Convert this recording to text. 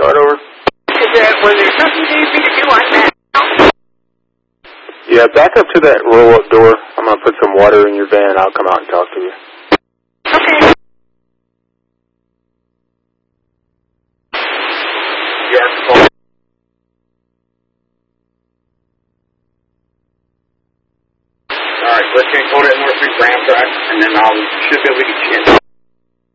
Start over. Was there something you need me to do on that? Yeah, back up to that roll-up door. I'm going to put some water in your van. I'll come out and talk to you. Okay. Yeah. Alright, let's get quote at North Street Ram Track, and then I'll should be able to get you in.